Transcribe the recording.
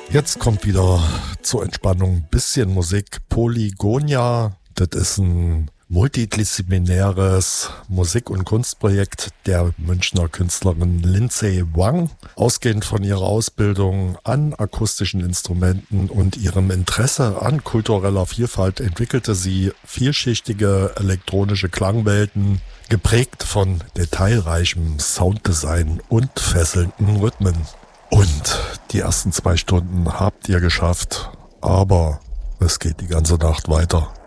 Jetzt kommt wieder zur Entspannung ein bisschen Musik. Polygonia, das ist ein multidisziplinäres Musik- und Kunstprojekt der Münchner Künstlerin Lindsay Wang. Ausgehend von ihrer Ausbildung an akustischen Instrumenten und ihrem Interesse an kultureller Vielfalt entwickelte sie vielschichtige elektronische Klangwelten, geprägt von detailreichem Sounddesign und fesselnden Rhythmen. Und die ersten 2 Stunden habt ihr geschafft, aber es geht die ganze Nacht weiter.